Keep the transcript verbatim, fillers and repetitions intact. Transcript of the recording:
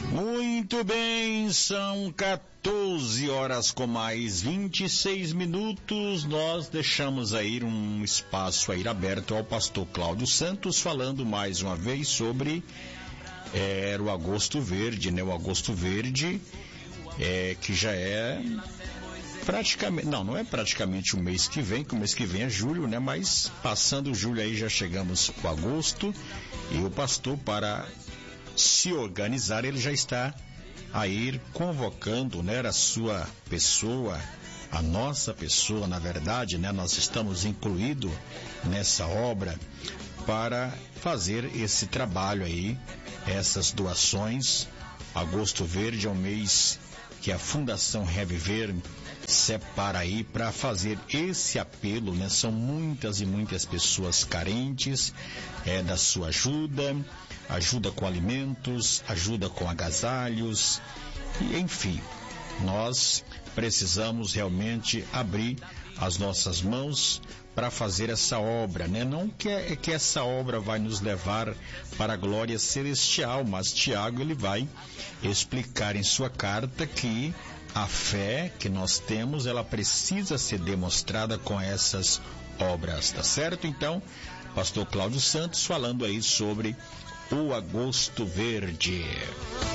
Muito bem, são quatorze horas com mais vinte e seis minutos. Nós deixamos aí um espaço aí aberto ao pastor Cláudio Santos, falando mais uma vez sobre é, o Agosto Verde, né? O Agosto Verde, é, que já é praticamente, não, não é praticamente o mês que vem, que o mês que vem é julho, né? Mas passando julho aí já chegamos com agosto, e o pastor, para se organizar, ele já está aí convocando, né, a sua pessoa, a nossa pessoa, na verdade, né, nós estamos incluídos nessa obra para fazer esse trabalho aí, essas doações. Agosto Verde é um mês que a Fundação Reviver separa aí para fazer esse apelo, né? São muitas e muitas pessoas carentes é, da sua ajuda, ajuda com alimentos, ajuda com agasalhos, e, enfim, nós precisamos realmente abrir as nossas mãos para fazer essa obra, né? Não que, é, que essa obra vai nos levar para a glória celestial, mas Tiago, ele vai explicar em sua carta que a fé que nós temos, ela precisa ser demonstrada com essas obras, tá certo? Então, pastor Cláudio Santos falando aí sobre o Agosto Verde.